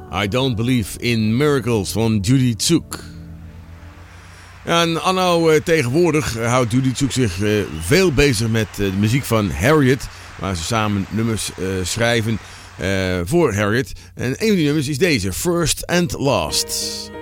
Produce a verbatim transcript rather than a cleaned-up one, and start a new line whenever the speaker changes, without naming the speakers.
I Don't Believe in Miracles van Judy Tsook. En anno uh, tegenwoordig uh, houdt Judy Tsook zich uh, veel bezig met uh, de muziek van Harriet, waar ze samen nummers uh, schrijven uh, voor Harriet. En een van die nummers is deze, First and Last.